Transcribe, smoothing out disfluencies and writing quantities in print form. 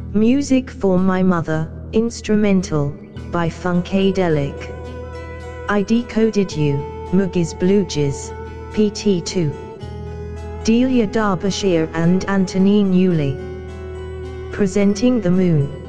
Music for My Mother, instrumental, by Funkadelic. I Decoded You, Mugiz Bluegiz, PT2. Delia Derbyshire and Antonine Newley. Presenting the Moon.